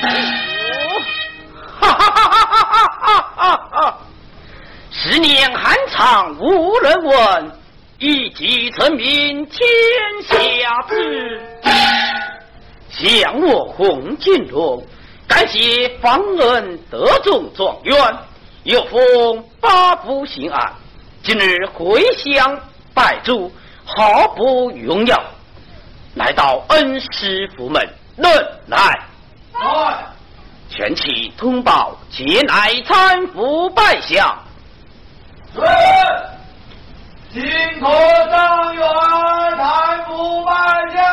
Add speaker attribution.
Speaker 1: 哈哈哈哈哈哈！10年寒窗无人问，一骑成名天下知。向我洪金荣，感谢方恩得中状元，又封8府刑案。今日回乡拜祝，毫不荣耀，来到恩师府门，论来。全体通报，皆乃参府拜相。
Speaker 2: 是，请可张元参府拜相。